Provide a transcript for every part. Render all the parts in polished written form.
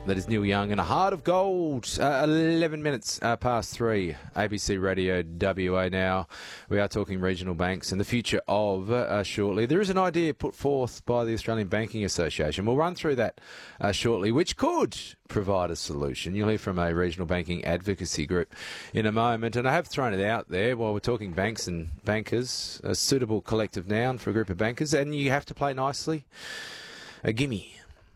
That is Neil Young and A Heart of Gold. 11 minutes past 3. ABC Radio WA now. We are talking regional banks and the future of shortly. There is an idea put forth by the Australian Banking Association. We'll run through that shortly, which could provide a solution. You'll hear from a regional banking advocacy group in a moment. And I have thrown it out there while we're talking banks and bankers, a suitable collective noun for a group of bankers. And you have to play nicely. A gimme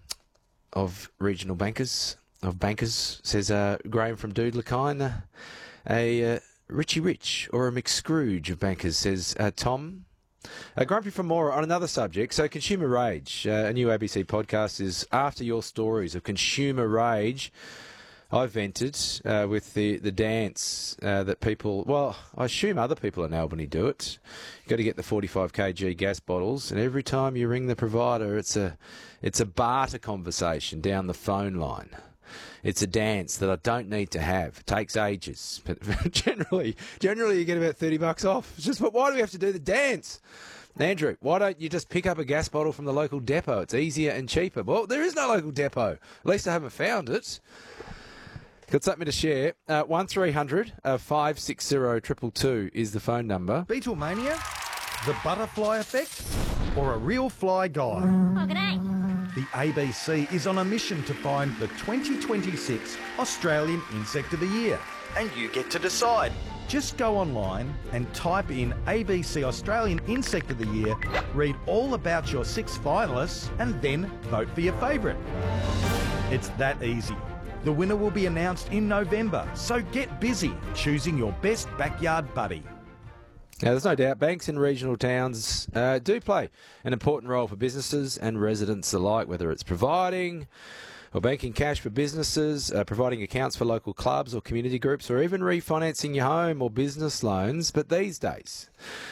of regional bankers, says Graham from Doodlakine. A Richie Rich or a McScrooge of bankers, says Tom. Grumpy from Mora on another subject. So Consumer Rage, a new ABC podcast, is after your stories of consumer rage. I've vented with the dance that people, well, I assume other people in Albany do it. You've got to get the 45 kg gas bottles, and every time you ring the provider, it's a barter conversation down the phone line. It's a dance that I don't need to have. It takes ages, but generally you get about $30 off. It's just, but why do we have to do the dance? Andrew, why don't you just pick up a gas bottle from the local depot? It's easier and cheaper. Well, there is no local depot. At least I haven't found it. Got something to share. 1300 560 222 is the phone number. Beatlemania, the butterfly effect, or a real fly guy? Oh, g'day. The ABC is on a mission to find the 2026 Australian Insect of the Year. And you get to decide. Just go online and type in ABC Australian Insect of the Year, read all about your 6 finalists, and then vote for your favourite. It's that easy. The winner will be announced in November, so get busy choosing your best backyard buddy. Now, there's no doubt banks in regional towns do play an important role for businesses and residents alike, whether it's providing or banking cash for businesses, providing accounts for local clubs or community groups, or even refinancing your home or business loans. But these days,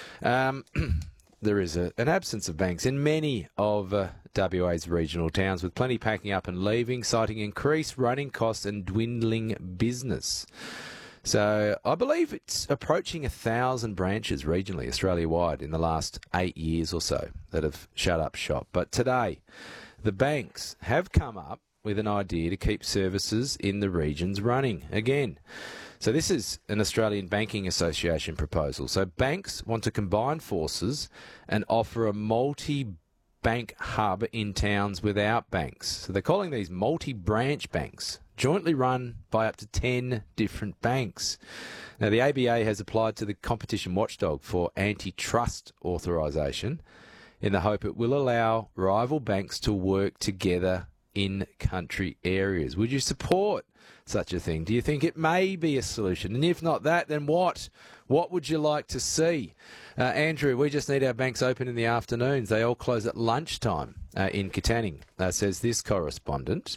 there is an absence of banks in many of WA's regional towns, with plenty packing up and leaving, citing increased running costs and dwindling business. So I believe it's approaching 1,000 branches regionally, Australia-wide, in the last 8 years or so that have shut up shop. But today, the banks have come up with an idea to keep services in the regions running again. So this is an Australian Banking Association proposal. So banks want to combine forces and offer a multi-bank hub in towns without banks. So they're calling these multi-branch banks, jointly run by up to 10 different banks. Now, the ABA has applied to the competition watchdog for antitrust authorisation in the hope it will allow rival banks to work together in country areas. Would you support such a thing? Do you think it may be a solution? And if not that, then what? What would you like to see? Andrew, we just need our banks open in the afternoons. They all close at lunchtime in Katanning, says this correspondent.